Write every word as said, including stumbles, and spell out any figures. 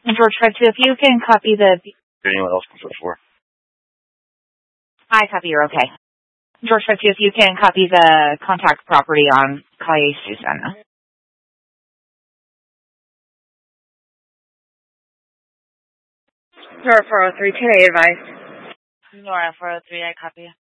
George five two, if you can copy the... Anyone else can switch four? I copy, you're okay. George five two, if you can copy the contact property on Calle Susan. Nora four oh three, today advice. Nora four oh three, I copy.